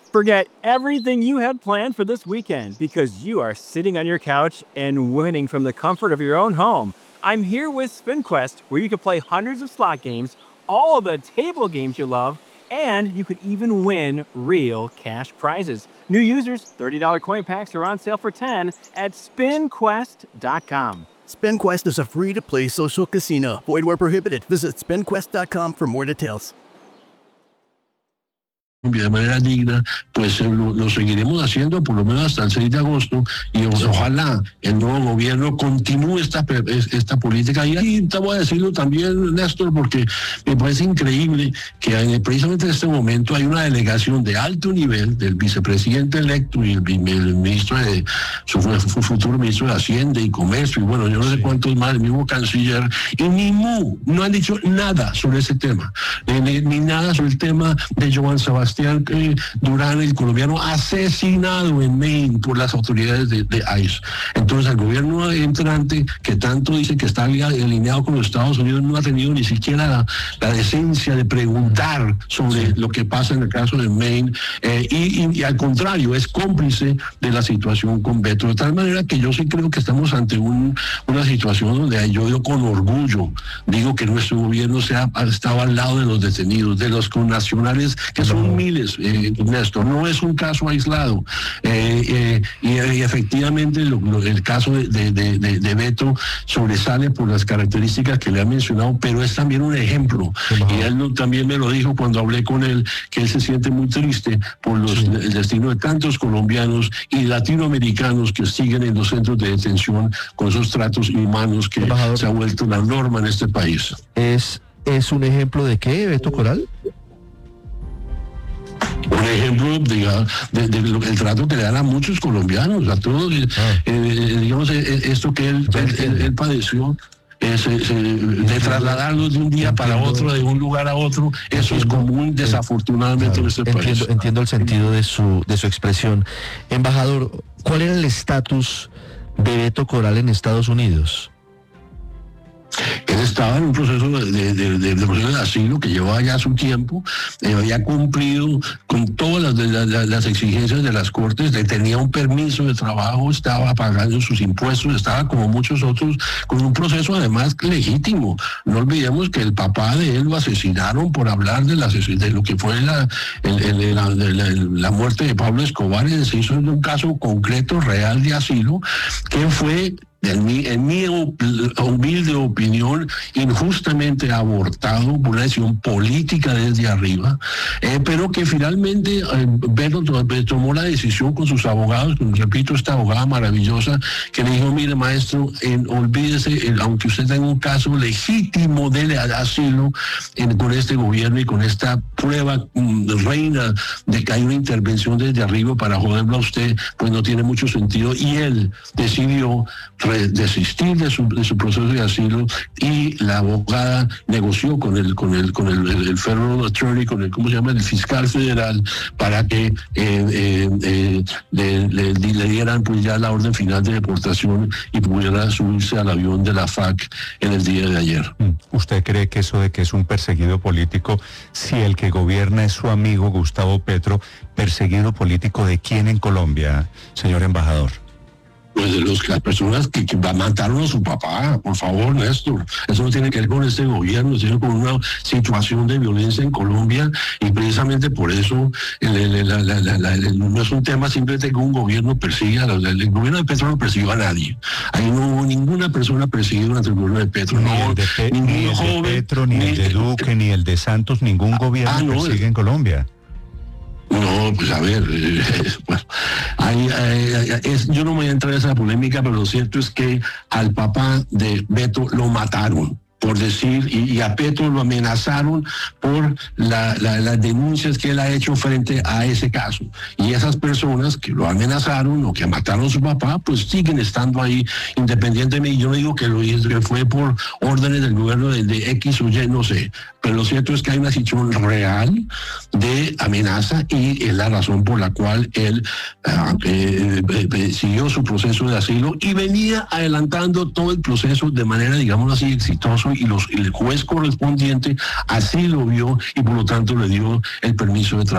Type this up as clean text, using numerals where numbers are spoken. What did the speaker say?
Forget everything you had planned for this weekend because you are sitting on your couch and winning from the comfort of your own home. I'm here with SpinQuest, where you can play hundreds of slot games, all of the table games you love, and you could even win real cash prizes. New users, $30 coin packs are on sale for $10 at spinquest.com. SpinQuest is a free-to-play social casino. Void where prohibited. Visit spinquest.com for more details. De manera digna, pues lo seguiremos haciendo por lo menos hasta el 6 de agosto y ojalá el nuevo gobierno continúe esta política. Y ahí te voy a decirlo también, Néstor, porque me parece increíble que precisamente en este momento hay una delegación de alto nivel del vicepresidente electo y el ministro de su futuro ministro de Hacienda y Comercio y bueno, yo no sé cuántos más, el mismo canciller, y no han dicho nada sobre ese tema, ni nada sobre el tema de Joan Sebastián Durán, el colombiano asesinado en Maine por las autoridades de ICE. Entonces el gobierno entrante, que tanto dice que está alineado con los Estados Unidos, no ha tenido ni siquiera la decencia de preguntar sobre lo que pasa en el caso de Maine, y al contrario, es cómplice de la situación con Beto. De tal manera que yo sí creo que estamos ante una situación donde yo con orgullo digo que nuestro gobierno ha estado al lado de los detenidos, de los connacionales, que son miles, Néstor, no es un caso aislado, y efectivamente el caso de Beto sobresale por las características que le ha mencionado, pero es también un ejemplo, y él también me lo dijo cuando hablé con él, que él se siente muy triste por el destino de tantos colombianos y latinoamericanos que siguen en los centros de detención con esos tratos inhumanos que se ha vuelto la norma en este país. ¿Es un ejemplo de qué, Beto Coral? Un ejemplo, digamos, del trato que le dan a muchos colombianos, a todos, digamos, esto que él padeció, de trasladarlos de un día para otro, de un lugar a otro, eso es común, desafortunadamente, en este país. Entiendo el sentido de su expresión. Embajador, ¿cuál era el estatus de Beto Coral en Estados Unidos? Él estaba en un proceso de asilo que llevaba ya su tiempo, había cumplido con todas las exigencias de las cortes, tenía un permiso de trabajo, estaba pagando sus impuestos, estaba como muchos otros con un proceso además legítimo. No olvidemos que el papá de él lo asesinaron por hablar de lo que fue la muerte de Pablo Escobar, y se hizo un caso concreto, real de asilo, que fue, en mi humilde opinión, injustamente abortado por una decisión política desde arriba, pero que finalmente Beto tomó la decisión con sus abogados, repito, esta abogada maravillosa, que le dijo: mire, maestro, olvídese, aunque usted tenga un caso legítimo de asilo con este gobierno y con esta prueba reina de que hay una intervención desde arriba para joderlo a usted, pues no tiene mucho sentido. Y él decidió desistir de su proceso de asilo, y la abogada negoció con el federal attorney, ¿cómo se llama?, el fiscal federal, para que le dieran pues ya la orden final de deportación y pudiera subirse al avión de la FAC en el día de ayer. ¿Usted cree que eso de que es un perseguido político, si el que gobierna es su amigo Gustavo Petro, perseguido político de quién en Colombia, señor embajador? Pues de las personas que mataron a su papá, por favor, Néstor. Eso no tiene que ver con este gobierno, tiene con una situación de violencia en Colombia, y precisamente por eso no es un tema simplemente que un gobierno persiga. El gobierno de Petro no persiguió a nadie. Ahí no hubo ninguna persona perseguida durante el gobierno de Petro. Ni el de Petro, ni el de Duque, ni el de Santos, ningún gobierno persigue en Colombia. No, pues a ver, bueno, yo no me voy a entrar en esa polémica, pero lo cierto es que al papá de Beto lo mataron, por decir, y a Petro lo amenazaron por las denuncias que él ha hecho frente a ese caso. Y esas personas que lo amenazaron o que mataron a su papá, pues siguen estando ahí independientemente. Yo no digo que fue por órdenes del gobierno de X o Y, no sé. Pero lo cierto es que hay una situación real de amenaza, y es la razón por la cual él siguió su proceso de asilo y venía adelantando todo el proceso de manera, digamos así, exitoso, y el juez correspondiente así lo vio, y por lo tanto le dio el permiso de trabajo.